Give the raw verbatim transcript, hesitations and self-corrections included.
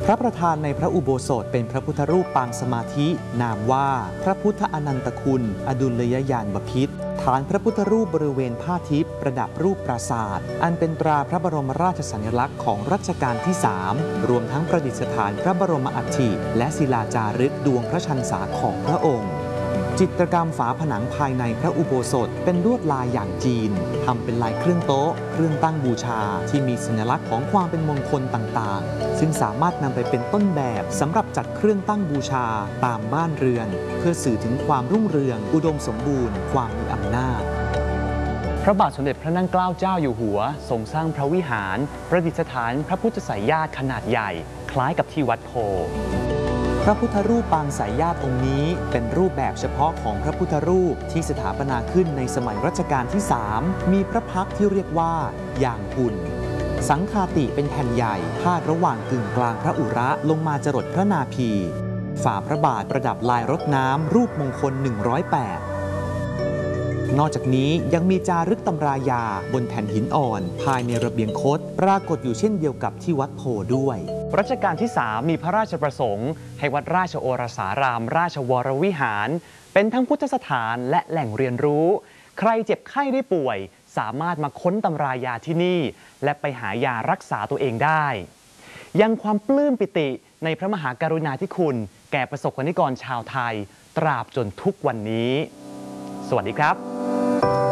ระประธานในพระอุโบสถเป็นพระพุทธรูปปางสมาธินามว่าพระพุทธอนันตคุณอดุลยญาณบพิตรฐานพระพุทธรูปบริเวณผ้าทิพย์ประดับรูปปราสาทอันเป็นตราพระบรมราชสัญลักษณ์ของรัชกาลที่สามรวมทั้งประดิษฐานพระบรมอัฐิและศิลาจารึกดวงพระชันษาของพระองค์จิตรกรรมฝาผนังภายในพระอุโบสถเป็นลวดลายอย่างจีนทำเป็นลายเครื่องโต๊ะเครื่องตั้งบูชาที่มีสัญลักษณ์ของความเป็นมงคลต่างๆซึ่งสามารถนำไปเป็นต้นแบบสำหรับจัดเครื่องตั้งบูชาตามบ้านเรือนเพื่อสื่อถึงความรุ่งเรืองอุดมสมบูรณ์ความมีอำนาจพระบาทสมเด็จพระนั่งเกล้าเจ้าอยู่หัวทรงสร้างพระวิหารประดิษฐานพระพุทธไสยญาติขนาดใหญ่คล้ายกับที่วัดโพพระพุทธรูปปางสายญาติองค์นี้เป็นรูปแบบเฉพาะของพระพุทธรูปที่สถาปนาขึ้นในสมัยรัชกาลที่สามมีพระพักตร์ที่เรียกว่าอย่างหุ่นสังฆาติเป็นแผ่นใหญ่พาดระหว่างกึ่งกลางพระอุระลงมาจรดพระนาภีฝ่าพระบาทประดับลายรดน้ำรูปมงคลหนึ่งร้อยแปดนอกจากนี้ยังมีจารึกตำรายาบนแผ่นหินอ่อนภายในระเบียงคดปรากฏอยู่เช่นเดียวกับที่วัดโพด้วยรัชกาลที่สามมีพระราชประสงค์ให้วัดราชโอรสารามราชวรวิหารเป็นทั้งพุทธสถานและแหล่งเรียนรู้ใครเจ็บไข้ได้ป่วยสามารถมาค้นตำรายาที่นี่และไปหายารักษาตัวเองได้ยังความปลื้มปิติในพระมหากรุณาธิคุณแก่ประสบกนิกรชาวไทยตราบจนทุกวันนี้สวัสดีครับ